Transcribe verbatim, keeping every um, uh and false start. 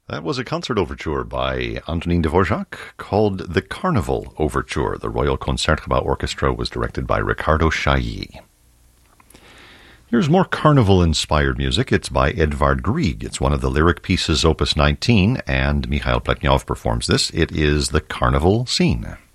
That was a concert overture by Antonin Dvorak called the Carnival Overture. The Royal Concertgebouw Orchestra was directed by Ricardo Chailly. Here's more carnival-inspired music. It's by Edvard Grieg. It's one of the lyric pieces, Opus nineteen, and Mikhail Pletnyov performs this. It is the Carnival Scene.